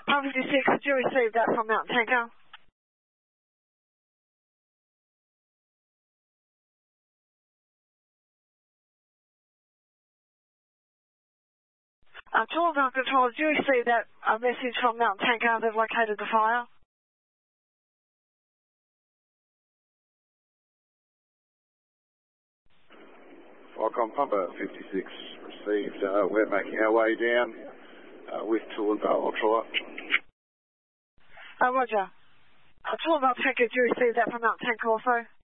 Pump 56, did you receive that from Mountain Tanker? Tool Ground Control, did you receive that message from Mountain Tanker? They've located the fire. Falcon Pumper 56 received. We're making our way down with Tool Ultralight. Roger. Tool Tanker, did you receive that from Mountain Tanker also?